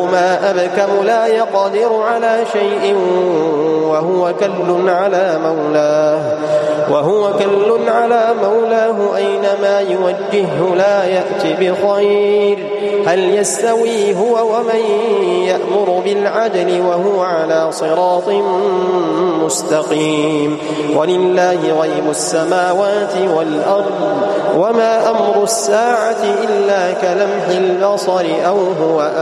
ما أبكم لا يقدر على شيء وهو كل على مولاه أينما يوجهه لا يأتي بخير. هل يستوي هو ومن يأمر بالعدل وهو على صراط مستقيم؟ ولله غيب السماوات والأرض وما أمر الساعة إلا كلمح البصر أو هو